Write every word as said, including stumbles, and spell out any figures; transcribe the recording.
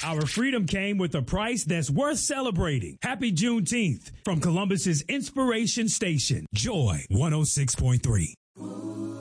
Our freedom came with a price that's worth celebrating. Happy Juneteenth from Columbus's Inspiration Station, Joy one oh six point three.